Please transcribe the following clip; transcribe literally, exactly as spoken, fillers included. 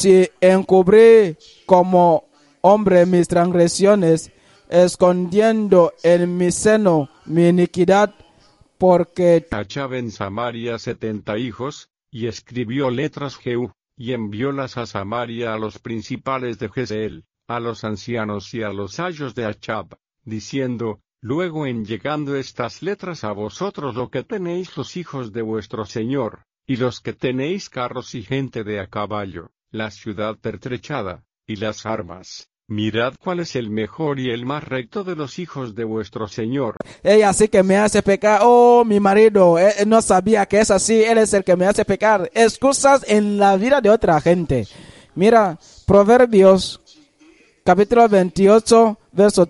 si encubrí como hombre mis transgresiones, escondiendo en mi seno mi iniquidad, porque Achab en Samaria setenta hijos, y escribió letras Jehú, y enviólas a Samaria a los principales de Jezreel, a los ancianos y a los ayos de Achab, diciendo: luego en llegando estas letras a vosotros lo que tenéis los hijos de vuestro señor, y los que tenéis carros y gente de a caballo, la ciudad pertrechada, y las armas, mirad cuál es el mejor y el más recto de los hijos de vuestro señor. ella sí que me hace pecar. Oh, mi marido, él no sabía que es así, él es el que me hace pecar. Excusas en la vida de otra gente. Mira, Proverbios, capítulo veintiocho, verso